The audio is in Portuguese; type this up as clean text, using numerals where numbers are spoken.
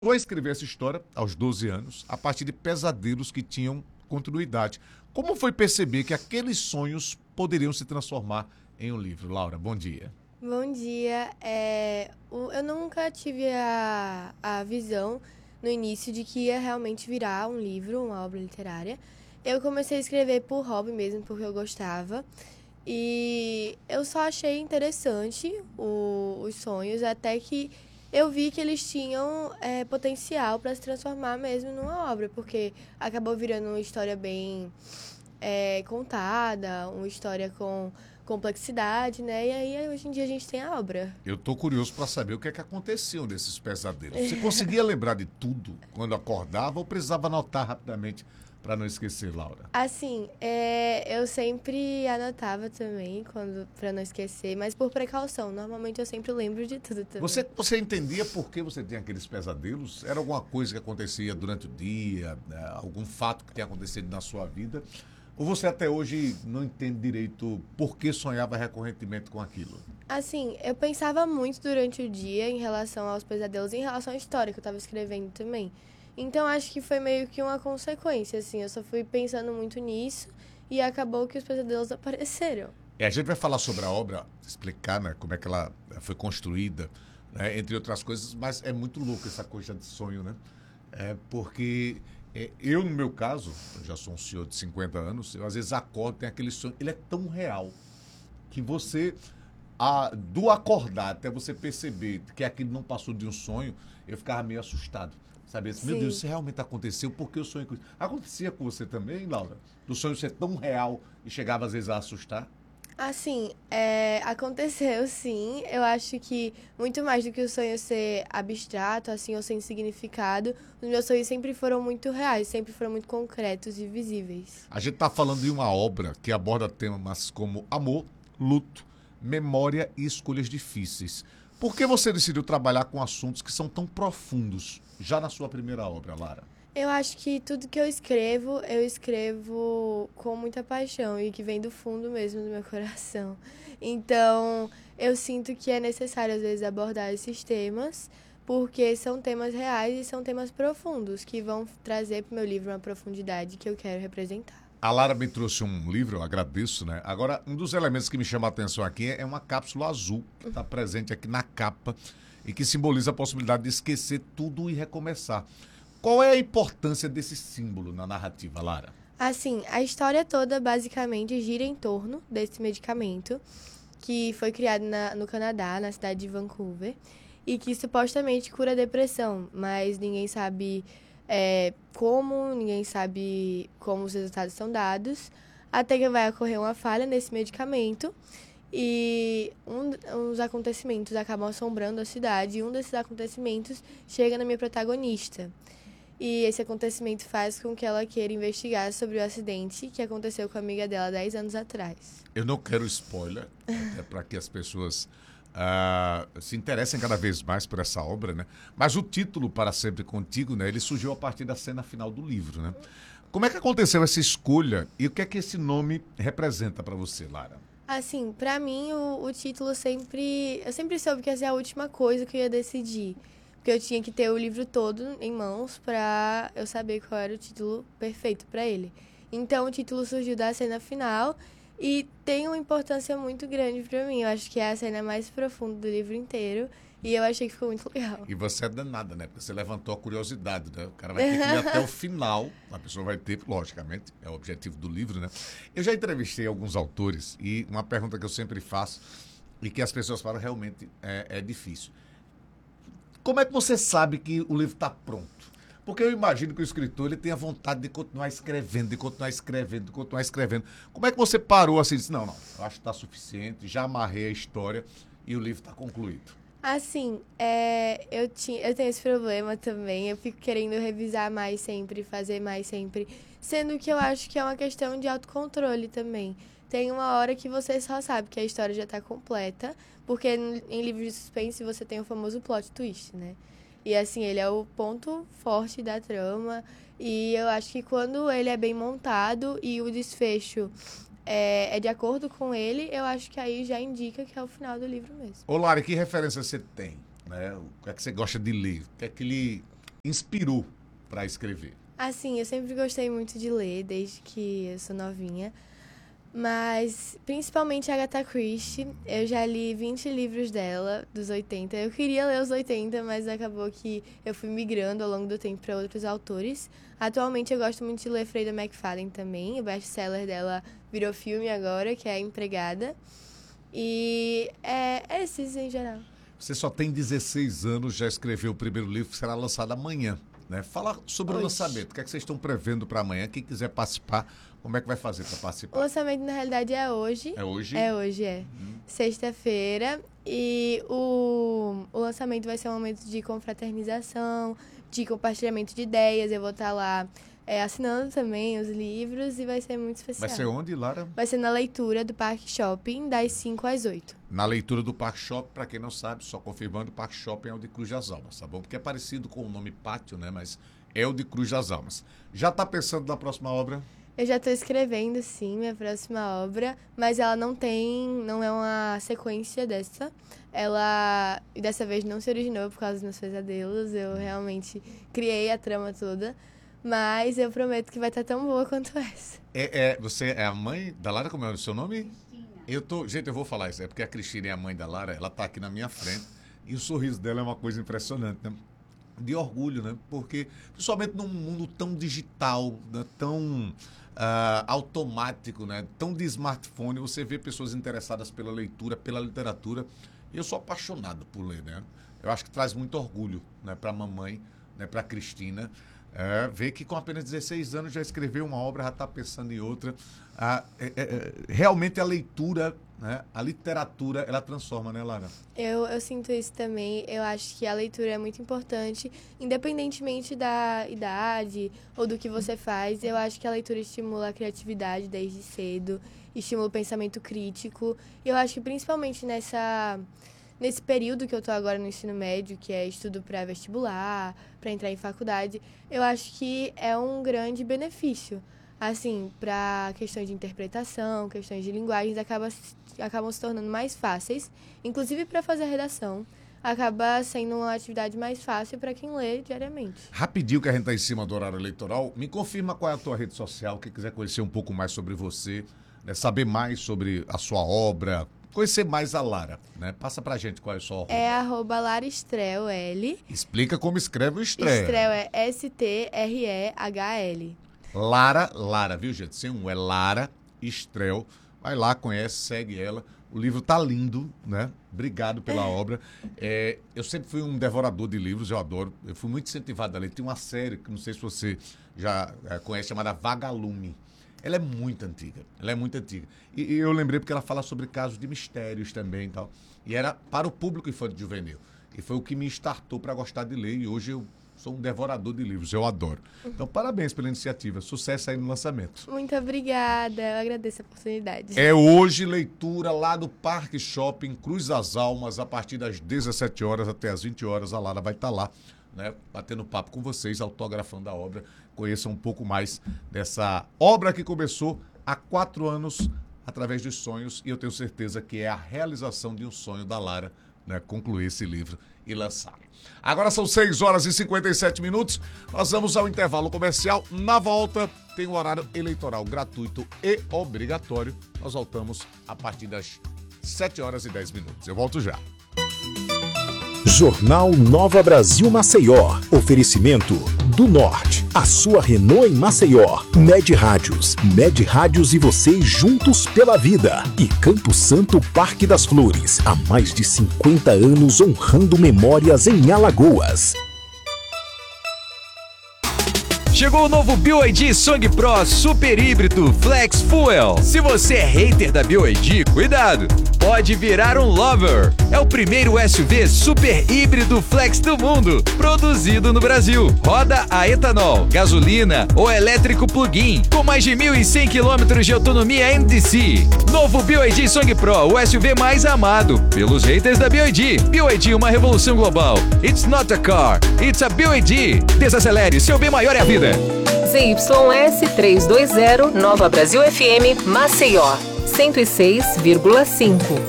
Vou escrever essa história aos 12 anos, a partir de pesadelos que tinham continuidade. Como foi perceber que aqueles sonhos poderiam se transformar em um livro? Laura, bom dia. Bom dia. Eu nunca tive a visão no início de que ia realmente virar um livro, uma obra literária. Eu comecei a escrever por hobby mesmo, porque eu gostava. E eu só achei interessante os sonhos, até que eu vi que eles tinham potencial para se transformar mesmo numa obra, porque acabou virando uma história bem contada, uma história com complexidade, né? E aí, hoje em dia, a gente tem a obra. Eu estou curioso para saber o que é que aconteceu nesses pesadelos. Você conseguia lembrar de tudo quando acordava ou precisava anotar rapidamente para não esquecer, Laura? Assim, eu sempre anotava também, para não esquecer, mas por precaução. Normalmente eu sempre lembro de tudo também. Você entendia por que você tinha aqueles pesadelos? Era alguma coisa que acontecia durante o dia, né? Algum fato que tinha acontecido na sua vida? Ou você até hoje não entende direito por que sonhava recorrentemente com aquilo? Assim, eu pensava muito durante o dia em relação aos pesadelos, em relação à história que eu estava escrevendo também. Então acho que foi meio que uma consequência, assim. Eu só fui pensando muito nisso e acabou que os pesadelos apareceram. A gente vai falar sobre a obra, explicar, né, como é que ela foi construída, né, entre outras coisas, mas é muito louco essa coisa de sonho, né? Porque eu, no meu caso, eu já sou um senhor de 50 anos, eu às vezes acordo, tem aquele sonho, ele é tão real que você, do acordar até você perceber que aquilo não passou de um sonho, eu ficava meio assustado. Sabe, assim, meu Deus, Sim. isso realmente aconteceu, porque eu sonho com isso. Acontecia com você também, Laura? Do sonho ser tão real e chegava às vezes a assustar? Assim, aconteceu sim. Eu acho que muito mais do que o sonho ser abstrato, assim, ou sem significado, os meus sonhos sempre foram muito reais, sempre foram muito concretos e visíveis. A gente está falando de uma obra que aborda temas como amor, luto, memória e escolhas difíceis. Por que você decidiu trabalhar com assuntos que são tão profundos já na sua primeira obra, Lara? Eu acho que tudo que eu escrevo com muita paixão e que vem do fundo mesmo do meu coração. Então, eu sinto que é necessário, às vezes, abordar esses temas, porque são temas reais e são temas profundos, que vão trazer para o meu livro uma profundidade que eu quero representar. A Lara me trouxe um livro, eu agradeço, né? Agora, um dos elementos que me chama a atenção aqui é uma cápsula azul que está presente aqui na capa e que simboliza a possibilidade de esquecer tudo e recomeçar. Qual é a importância desse símbolo na narrativa, Lara? Assim, a história toda basicamente gira em torno desse medicamento que foi criado no Canadá, na cidade de Vancouver, e que supostamente cura a depressão, mas ninguém sabe como, ninguém sabe como os resultados são dados, até que vai ocorrer uma falha nesse medicamento e uns acontecimentos acabam assombrando a cidade, e um desses acontecimentos chega na minha protagonista. E esse acontecimento faz com que ela queira investigar sobre o acidente que aconteceu com a amiga dela 10 anos atrás. Eu não quero spoiler, até para que as pessoas se interessem cada vez mais por essa obra, né? Mas o título Para Sempre Contigo, né? Ele surgiu a partir da cena final do livro, né? Como é que aconteceu essa escolha e o que é que esse nome representa para você, Lara? Assim, pra mim o título sempre. Eu sempre soube que ia ser a última coisa que eu ia decidir. Porque eu tinha que ter o livro todo em mãos pra eu saber qual era o título perfeito pra ele. Então o título surgiu da cena final e tem uma importância muito grande pra mim. Eu acho que é a cena mais profunda do livro inteiro e eu achei que ficou muito legal. E você é danada, né? Porque você levantou a curiosidade, né? O cara vai ter que ir até o final. A pessoa vai ter, logicamente, é o objetivo do livro, né? Eu já entrevistei alguns autores e uma pergunta que eu sempre faço e que as pessoas falam realmente é difícil. Como é que você sabe que o livro está pronto? Porque eu imagino que o escritor ele tenha vontade de continuar escrevendo, de continuar escrevendo, de continuar escrevendo. Como é que você parou assim e disse, não, eu acho que está suficiente, já amarrei a história e o livro está concluído? Assim, eu tenho esse problema também. Eu fico querendo revisar mais sempre, fazer mais sempre. Sendo que eu acho que é uma questão de autocontrole também. Tem uma hora que você só sabe que a história já tá completa, porque em livros de suspense você tem o famoso plot twist, né? E assim, ele é o ponto forte da trama. E eu acho que quando ele é bem montado e o desfecho é de acordo com ele, eu acho que aí já indica que é o final do livro mesmo. Ô, Lara, que referência você tem? Né? O que é que você gosta de ler? O que é que lhe inspirou para escrever? Assim, eu sempre gostei muito de ler, desde que eu sou novinha. Mas, principalmente a Agatha Christie, eu já li 20 livros dela, dos 80. Eu queria ler os 80, mas acabou que eu fui migrando ao longo do tempo para outros autores. Atualmente eu gosto muito de ler Freida McFadden também. O best-seller dela virou filme agora, que é A Empregada. E esses em geral. Você só tem 16 anos, já escreveu o primeiro livro que será lançado amanhã, né? Fala sobre o lançamento. O que é que vocês estão prevendo para amanhã? Quem quiser participar, como é que vai fazer para participar? O lançamento, na realidade, é hoje. É hoje? É hoje, é. Sexta-feira. E o lançamento vai ser um momento de confraternização, de compartilhamento de ideias. Eu vou estar lá assinando também os livros e vai ser muito especial. Vai ser onde, Lara? Vai ser na leitura do Parque Shopping, das 5 às 8. Na leitura do Parque Shopping, para quem não sabe, só confirmando, o Parque Shopping é o de Cruz das Almas, tá bom? Porque é parecido com o nome Pátio, né? Mas é o de Cruz das Almas. Já está pensando na próxima obra? Eu já estou escrevendo, sim, minha próxima obra, mas ela não é uma sequência dessa. Ela, dessa vez, não se originou por causa dos meus pesadelos, eu realmente criei a trama toda, mas eu prometo que vai estar tão boa quanto essa. Você é a mãe da Lara, como é o seu nome? Cristina. Gente, eu vou falar isso, porque a Cristina é a mãe da Lara, ela está aqui na minha frente, e o sorriso dela é uma coisa impressionante, né? De orgulho, né? Porque, principalmente num mundo tão digital, né? Tão automático, né? Tão de smartphone, você vê pessoas interessadas pela leitura, pela literatura. E eu sou apaixonado por ler, né? Eu acho que traz muito orgulho, né? Para a mamãe, né? Para a Cristina. Ver que com apenas 16 anos já escreveu uma obra, já está pensando em outra. Realmente a leitura, né? A literatura, ela transforma, né, Lara? Eu sinto isso também. Eu acho que a leitura é muito importante, independentemente da idade ou do que você faz. Eu acho que a leitura estimula a criatividade desde cedo, estimula o pensamento crítico. E eu acho que principalmente nesse período que eu estou agora no ensino médio, que é estudo pré-vestibular, para entrar em faculdade, eu acho que é um grande benefício. Assim, para questões de interpretação, questões de linguagens, acabam se tornando mais fáceis, inclusive para fazer a redação. Acaba sendo uma atividade mais fácil para quem lê diariamente. Rapidinho, que a gente está em cima do horário eleitoral, me confirma qual é a tua rede social, quem quiser conhecer um pouco mais sobre você, né, saber mais sobre a sua obra, conhecer mais a Lara, né? Passa pra gente qual é o seu arroba. É @LaraEstrel, L. Explica como escreve o Estrel. Estrel é STREHL. Lara, viu, gente? Sem é Lara Estrel. Vai lá, conhece, segue ela. O livro tá lindo, né? Obrigado pela obra. Eu sempre fui um devorador de livros, eu adoro. Eu fui muito incentivado a ler. Tem uma série, que não sei se você já conhece, chamada Vagalume. Ela é muito antiga, E eu lembrei porque ela fala sobre casos de mistérios também e tal. E era para o público infantil juvenil. E foi o que me startou para gostar de ler. E hoje eu sou um devorador de livros, eu adoro. Então, parabéns pela iniciativa. Sucesso aí no lançamento. Muito obrigada, eu agradeço a oportunidade. É hoje leitura lá do Parque Shopping Cruz das Almas, a partir das 17 horas até as 20 horas. A Lara vai estar lá, né, batendo papo com vocês, autografando a obra. Conheçam um pouco mais dessa obra que começou há 4 anos através dos sonhos, e eu tenho certeza que é a realização de um sonho da Lara, né, concluir esse livro e lançá-lo. Agora são 6 horas e 57 minutos, nós vamos ao intervalo comercial. Na volta tem o horário eleitoral gratuito e obrigatório. Nós voltamos a partir das 7 horas e 10 minutos. Eu volto já. Jornal Nova Brasil Maceió. Oferecimento do Norte. A sua Renault em Maceió. Med Rádios e você juntos pela vida. E Campo Santo Parque das Flores. Há mais de 50 anos honrando memórias em Alagoas. Chegou o novo BYD Song Pro Super Híbrido Flex Fuel. Se você é hater da BYD, cuidado, pode virar um lover. É o primeiro SUV super híbrido flex do mundo, produzido no Brasil. Roda a etanol, gasolina ou elétrico plug-in, com mais de 1.100 km de autonomia NDC. Novo BYD Song Pro, o SUV mais amado pelos haters da BYD. BYD, uma revolução global. It's not a car, it's a BYD. Desacelere, seu bem maior é a vida. ZYS 320, Nova Brasil FM, Maceió, 106,5.